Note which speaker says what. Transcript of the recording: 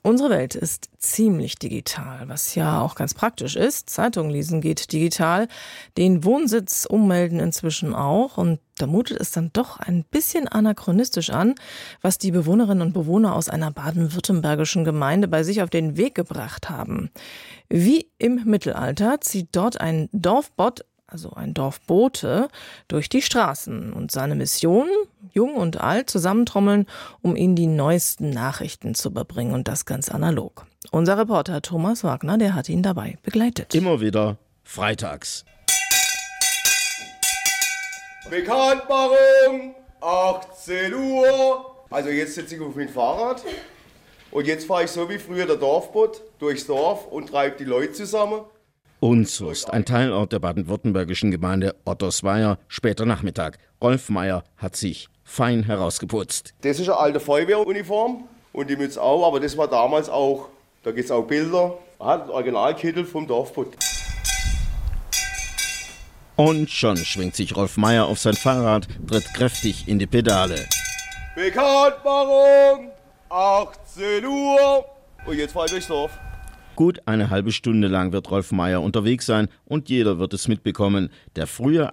Speaker 1: Unsere Welt ist ziemlich digital, was ja auch ganz praktisch ist. Zeitung lesen geht digital, den Wohnsitz ummelden inzwischen auch. Und da mutet es dann doch ein bisschen anachronistisch an, was die Bewohnerinnen und Bewohner aus einer baden-württembergischen Gemeinde bei sich auf den Weg gebracht haben. Wie im Mittelalter zieht dort ein Dorfbot, also ein Dorfbote, durch die Straßen und seine Mission, jung und alt zusammentrommeln, um ihnen die neuesten Nachrichten zu überbringen und das ganz analog. Unser Reporter Thomas Wagner, der hat ihn dabei begleitet.
Speaker 2: Immer wieder freitags.
Speaker 3: Bekanntmachung, 18 Uhr. Also jetzt sitze ich auf meinem Fahrrad und jetzt fahre ich so wie früher der Dorfbot durchs Dorf und treibe die Leute zusammen.
Speaker 2: Unzust, ein Teilort der baden-württembergischen Gemeinde Ottersweier, später Nachmittag. Rolf Meier hat sich fein herausgeputzt.
Speaker 3: Das ist eine alte Feuerwehruniform und die Mütze auch, aber das war damals auch, da gibt es auch Bilder, hat Originalkittel vom Dorfbot.
Speaker 2: Und schon schwingt sich Rolf Meier auf sein Fahrrad, tritt kräftig in die Pedale.
Speaker 3: Bekanntmachung, 18 Uhr. Und jetzt fahre ich durchs Dorf.
Speaker 2: Gut eine halbe Stunde lang wird Rolf Meier unterwegs sein und jeder wird es mitbekommen. Der frühe